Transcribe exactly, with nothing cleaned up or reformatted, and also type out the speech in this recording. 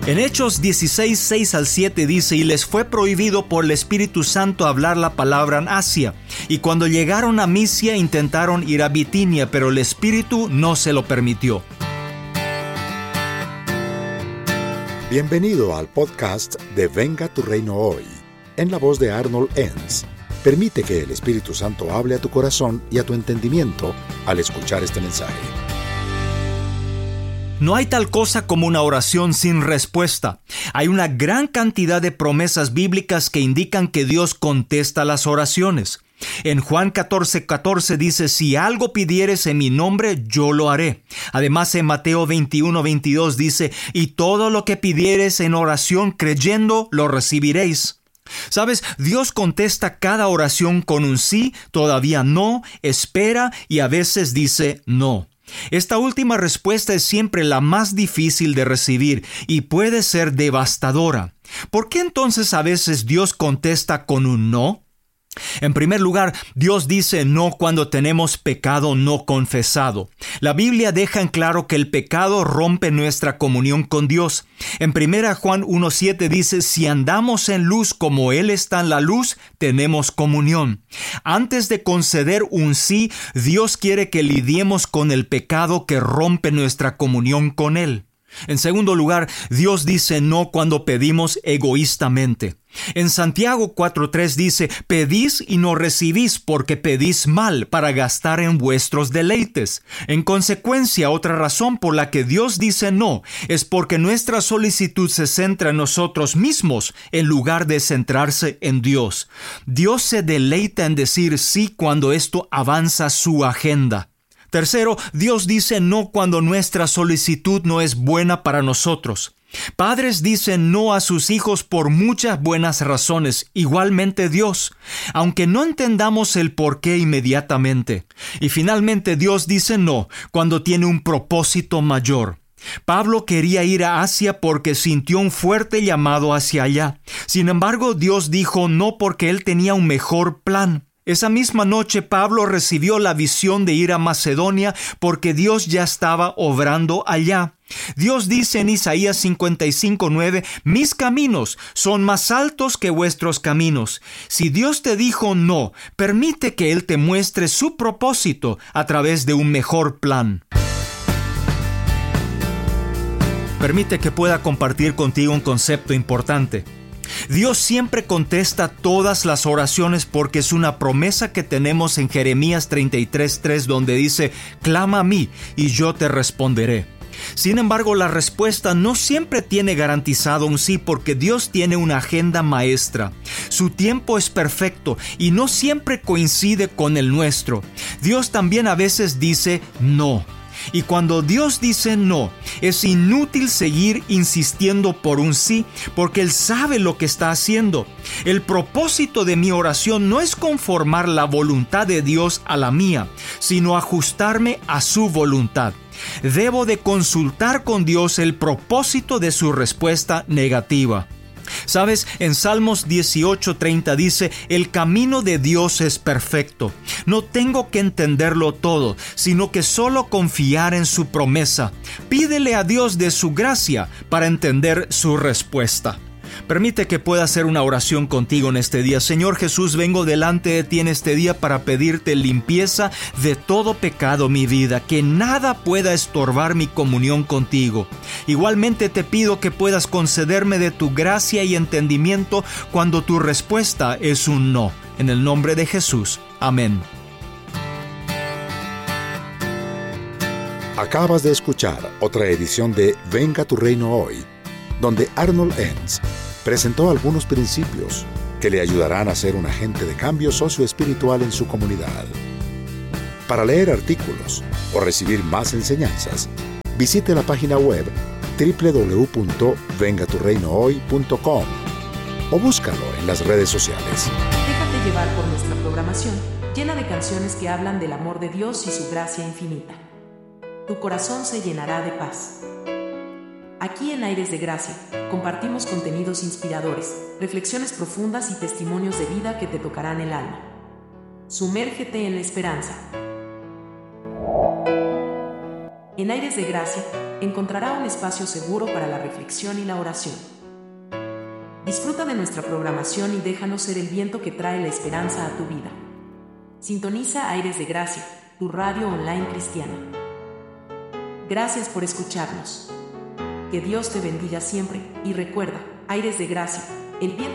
En Hechos dieciséis, seis al siete dice: y les fue prohibido por el Espíritu Santo hablar la palabra en Asia. Y cuando llegaron a Misia intentaron ir a Bitinia, pero el Espíritu no se lo permitió. Bienvenido al podcast de Venga tu Reino Hoy, en la voz de Arnold Enns. Permite que el Espíritu Santo hable a tu corazón y a tu entendimiento al escuchar este mensaje. No hay tal cosa como una oración sin respuesta. Hay una gran cantidad de promesas bíblicas que indican que Dios contesta las oraciones. En Juan catorce, catorce dice: si algo pidieres en mi nombre, yo lo haré. Además, en Mateo veintiuno, veintidós dice: y todo lo que pidieres en oración creyendo, lo recibiréis. ¿Sabes? Dios contesta cada oración con un sí, todavía no, espera y a veces dice no. Esta última respuesta es siempre la más difícil de recibir y puede ser devastadora. ¿Por qué entonces a veces Dios contesta con un no? En primer lugar, Dios dice no cuando tenemos pecado no confesado. La Biblia deja en claro que el pecado rompe nuestra comunión con Dios. En primera Juan uno siete dice: si andamos en luz como Él está en la luz, tenemos comunión. Antes de conceder un sí, Dios quiere que lidiemos con el pecado que rompe nuestra comunión con Él. En segundo lugar, Dios dice no cuando pedimos egoístamente. En Santiago cuatro tres dice: pedís y no recibís porque pedís mal para gastar en vuestros deleites. En consecuencia, otra razón por la que Dios dice no es porque nuestra solicitud se centra en nosotros mismos en lugar de centrarse en Dios. Dios se deleita en decir sí cuando esto avanza su agenda. Tercero, Dios dice no cuando nuestra solicitud no es buena para nosotros. Padres dicen no a sus hijos por muchas buenas razones, igualmente Dios, aunque no entendamos el por qué inmediatamente. Y finalmente Dios dice no cuando tiene un propósito mayor. Pablo quería ir a Asia porque sintió un fuerte llamado hacia allá. Sin embargo, Dios dijo no porque él tenía un mejor plan. Esa misma noche Pablo recibió la visión de ir a Macedonia porque Dios ya estaba obrando allá. Dios dice en Isaías cincuenta y cinco, nueve: mis caminos son más altos que vuestros caminos. Si Dios te dijo no, permite que Él te muestre su propósito a través de un mejor plan. Permite que pueda compartir contigo un concepto importante. Dios siempre contesta todas las oraciones porque es una promesa que tenemos en Jeremías treinta y tres, tres, donde dice: clama a mí y yo te responderé. Sin embargo, la respuesta no siempre tiene garantizado un sí porque Dios tiene una agenda maestra. Su tiempo es perfecto y no siempre coincide con el nuestro. Dios también a veces dice no. Y cuando Dios dice no, es inútil seguir insistiendo por un sí, porque Él sabe lo que está haciendo. El propósito de mi oración no es conformar la voluntad de Dios a la mía, sino ajustarme a su voluntad. Debo de consultar con Dios el propósito de su respuesta negativa. ¿Sabes? En Salmos dieciocho, treinta dice: el camino de Dios es perfecto. No tengo que entenderlo todo, sino que solo confiar en su promesa. Pídele a Dios de su gracia para entender su respuesta. Permite que pueda hacer una oración contigo en este día. Señor Jesús, vengo delante de ti en este día para pedirte limpieza de todo pecado, mi vida, que nada pueda estorbar mi comunión contigo. Igualmente te pido que puedas concederme de tu gracia y entendimiento cuando tu respuesta es un no. En el nombre de Jesús. Amén. Acabas de escuchar otra edición de Venga tu Reino Hoy, donde Arnold Enns presentó algunos principios que le ayudarán a ser un agente de cambio socioespiritual en su comunidad. Para leer artículos o recibir más enseñanzas, visite la página web doble u doble u doble u punto venga tu reino hoy punto com o búscalo en las redes sociales. Déjate llevar por nuestra programación, llena de canciones que hablan del amor de Dios y su gracia infinita. Tu corazón se llenará de paz. Aquí en Aires de Gracia, compartimos contenidos inspiradores, reflexiones profundas y testimonios de vida que te tocarán el alma. Sumérgete en la esperanza. En Aires de Gracia encontrará un espacio seguro para la reflexión y la oración. Disfruta de nuestra programación y déjanos ser el viento que trae la esperanza a tu vida. Sintoniza Aires de Gracia, tu radio online cristiana. Gracias por escucharnos. Que Dios te bendiga siempre y recuerda, Aires de Gracia, el viento